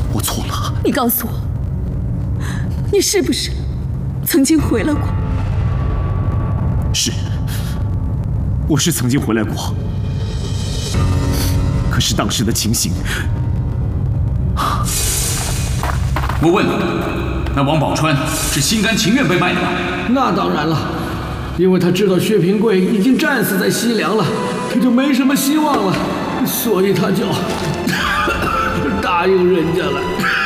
我错了。 你告诉我，你是不是曾经回来过？ 是，我是曾经回来过。可是当时的情形…… 我问你，那王宝钏是心甘情愿被卖的吗？ 那当然了，因为他知道薛平贵已经战死在西凉了，他就没什么希望了，所以他就答应人家了。